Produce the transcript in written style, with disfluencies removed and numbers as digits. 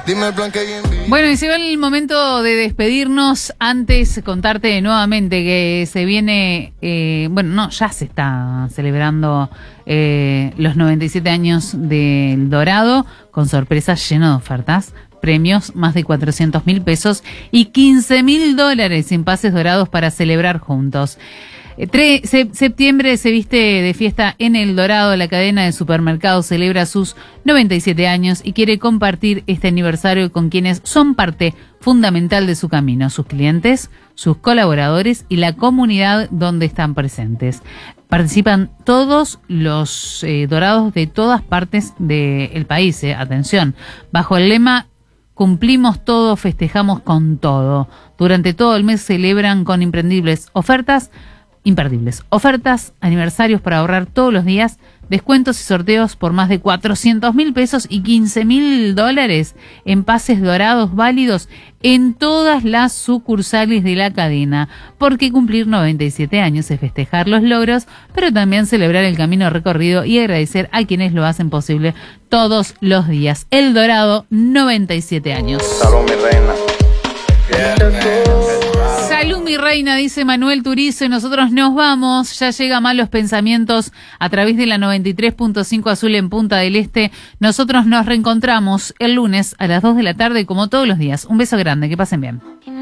Dime el plan que hay en mí. Bueno, y se va el momento de despedirnos. Antes, contarte nuevamente que se viene, ya se está celebrando los 97 años del Dorado, con sorpresas, lleno de ofertas, premios, más de 400.000 pesos y $15.000 en pases dorados para celebrar juntos. Septiembre se viste de fiesta en El Dorado. La cadena de supermercados celebra sus 97 años y quiere compartir este aniversario con quienes son parte fundamental de su camino, sus clientes, sus colaboradores y la comunidad donde están presentes. Participan todos los dorados de todas partes del país, atención, bajo el lema "Cumplimos todo, festejamos con todo". Durante todo el mes celebran con imperdibles ofertas, aniversarios para ahorrar todos los días, descuentos y sorteos por más de 400.000 pesos y $15.000 en pases dorados válidos en todas las sucursales de la cadena. Porque cumplir 97 años es festejar los logros, pero también celebrar el camino recorrido y agradecer a quienes lo hacen posible todos los días. El Dorado, 97 años. Salud, mi reina. Salud, mi reina, dice Manuel Turizo, y nosotros nos vamos. Ya llega Malos Pensamientos a través de la 93.5 Azul en Punta del Este. Nosotros nos reencontramos el lunes a las 2 de la tarde, como todos los días. Un beso grande, que pasen bien.